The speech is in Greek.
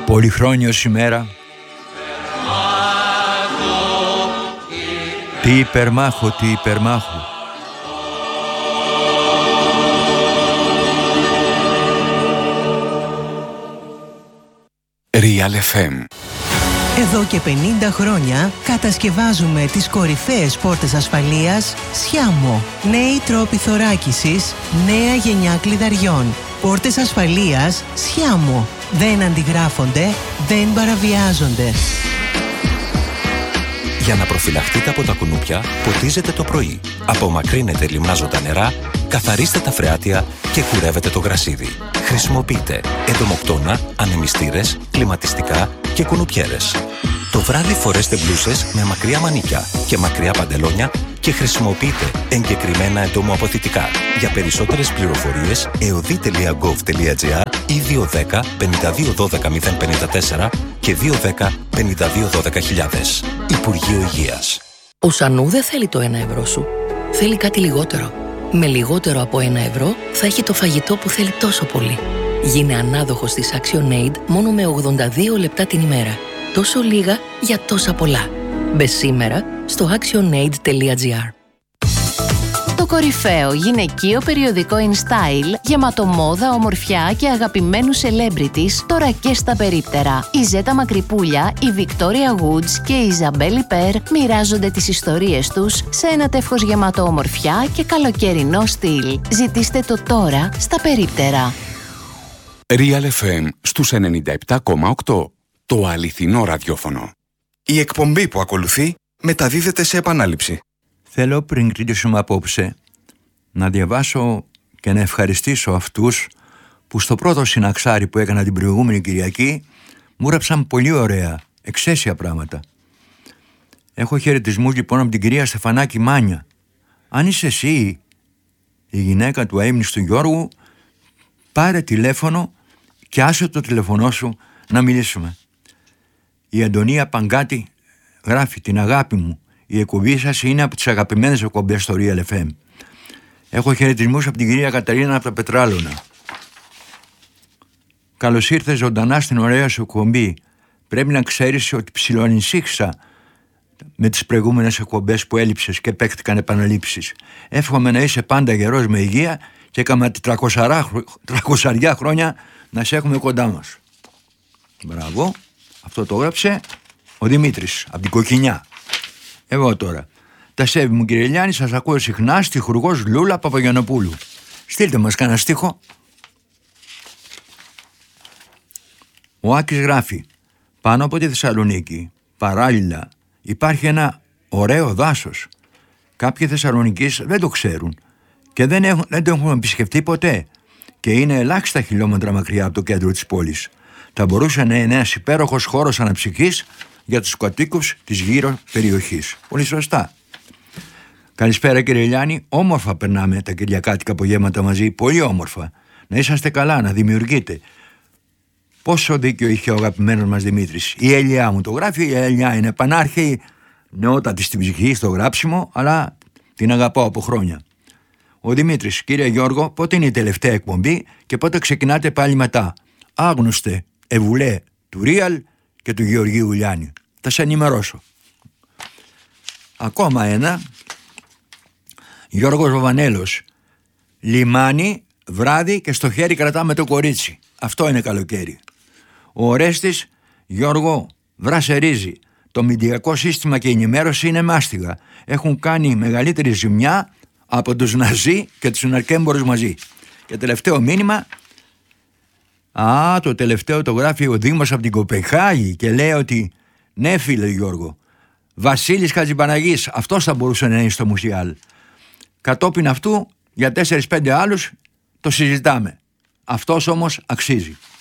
Πολυχρόνιος ημέρα. Τι υπερμάχο, τι υπερμάχο. Real FM. Εδώ και 50 χρόνια κατασκευάζουμε τις κορυφαίες πόρτες ασφαλείας Sciamo. Νέοι τρόποι θωράκισης, νέα γενιά κλειδαριών. Πόρτες ασφαλείας Sciamo. Δεν αντιγράφονται, δεν παραβιάζονται. Για να προφυλαχτείτε από τα κουνούπια, ποτίζετε το πρωί. Απομακρύνετε λιμνάζοντα νερά, καθαρίστε τα φρεάτια και κουρεύετε το γρασίδι. Χρησιμοποιείτε εντομοκτώνα, ανεμιστήρες, κλιματιστικά και κουνουπιέρες. Το βράδυ φορέστε μπλούσες με μακριά μανίκια και μακριά παντελόνια και χρησιμοποιείτε εγκεκριμένα εντομοαποθητικά. Για περισσότερες πληροφορίες, eodi.gov.gr ή 210 52 12 054 και 210 52 12 000. Υπουργείο Υγείας. Ο Σανού δεν θέλει το 1 ευρώ σου. Θέλει κάτι λιγότερο. Με λιγότερο από 1 ευρώ θα έχει το φαγητό που θέλει τόσο πολύ. Γίνε ανάδοχος της ActionAid μόνο με 82 λεπτά την ημέρα. Τόσο λίγα για τόσα πολλά. Μπες σήμερα στο actionaid.gr. Το κορυφαίο γυναικείο περιοδικό InStyle, γεμάτο μόδα, ομορφιά και αγαπημένους celebrities, τώρα και στα περίπτερα. Η Ζέτα Μακρυπούλια, η Victoria Woods και η Ιζαμπέλ Υπέρ μοιράζονται τις ιστορίες τους σε ένα τεύχος γεμάτο ομορφιά και καλοκαιρινό στυλ. Ζητήστε το τώρα στα περίπτερα. Real FM στους 97,8. Το αληθινό ραδιόφωνο. Η εκπομπή που ακολουθεί μεταδίδεται σε επανάληψη. Θέλω πριν κλείσουμε απόψε να διαβάσω και να ευχαριστήσω αυτούς που στο πρώτο συναξάρι που έκανα την προηγούμενη Κυριακή μου έγραψαν πολύ ωραία, εξαίσια πράγματα. Έχω χαιρετισμούς λοιπόν από την κυρία Στεφανάκη Μάνια. Αν είσαι εσύ η γυναίκα του αείμνηστου Γιώργου, πάρε τηλέφωνο και άσε το τηλεφωνό σου να μιλήσουμε. Η Αντωνία Παγκάτη γράφει: την αγάπη μου, η εκπομπή σας είναι από τις αγαπημένες εκπομπές στο Real FM. Έχω χαιρετισμούς από την κυρία Καταρίνα από τα Πετράλωνα. Καλώς ήρθες ζωντανά στην ωραία σου εκπομπή. Πρέπει να ξέρεις ότι ψιλοανησύχησα με τις προηγούμενες εκπομπές που έλειψες και παίχτηκαν επαναλήψεις. Εύχομαι να είσαι πάντα γερός με υγεία και κάμα 300 χρόνια να σε έχουμε κοντά μας. Μπράβο. Αυτό το έγραψε ο Δημήτρης από την Κοκκινιά. Εγώ τώρα. Τα σέβη μου κύριε Λιάννη, σας ακούω συχνά, στιχουργός Λούλα Παπαγιαννοπούλου. Στείλτε μας κανένα στίχο. Ο Άκης γράφει: πάνω από τη Θεσσαλονίκη, παράλληλα, υπάρχει ένα ωραίο δάσος. Κάποιοι Θεσσαλονικείς δεν το ξέρουν και δεν το έχουν επισκεφτεί ποτέ και είναι ελάχιστα χιλιόμετρα μακριά από το κέντρο της πόλης. Θα μπορούσε να είναι ένας υπέροχος χώρος αναψυχής για τους κατοίκους της γύρω περιοχής. Πολύ σωστά. Καλησπέρα κύριε Λιάννη. Όμορφα περνάμε τα κυριακάτικα απογεύματα μαζί. Πολύ όμορφα. Να είσαστε καλά, να δημιουργείτε. Πόσο δίκιο είχε ο αγαπημένος μας Δημήτρης. Η Ελιά μου το γράφει. Η Ελιά είναι πανάρχη, νεότατη στην ψυχή, στο γράψιμο, αλλά την αγαπάω από χρόνια. Ο Δημήτρης: κύριε Γιώργο, πότε είναι η τελευταία εκπομπή και πότε ξεκινάτε πάλι μετά? Άγνωστε Εβουλέ του Real και του Γεωργίου Λιάννη. Θα σε ενημερώσω. Ακόμα ένα. Γιώργος Βαβανέλος: λιμάνι, βράδυ και στο χέρι κρατάμε το κορίτσι. Αυτό είναι καλοκαίρι. Ο Ορέστης: Γιώργο, βρασερίζει. Το μηντιακό σύστημα και η ενημέρωση είναι μάστιγα. Έχουν κάνει μεγαλύτερη ζημιά από τους Ναζί και τους ναρκέμπορους μαζί. Και τελευταίο μήνυμα. Το τελευταίο το γράφει ο Δήμος από την Κοπεχάγη και λέει ότι ναι φίλε Γιώργο, Βασίλης Χατζηπαναγής, αυτός θα μπορούσε να είναι στο Μουσιάλ. Κατόπιν αυτού για 4-5 άλλους το συζητάμε. Αυτός όμως αξίζει.